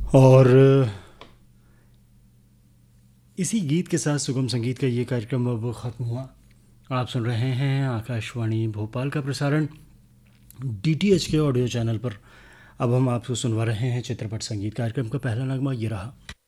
और इसी गीत के साथ सुगम संगीत का ये कार्यक्रम अब ख़त्म हुआ। आप सुन रहे हैं आकाशवाणी भोपाल का प्रसारण डीटीएच के ऑडियो चैनल पर। अब हम आपको सुनवा रहे हैं चित्रपट संगीत कार्यक्रम का पहला नगमा ये रहा।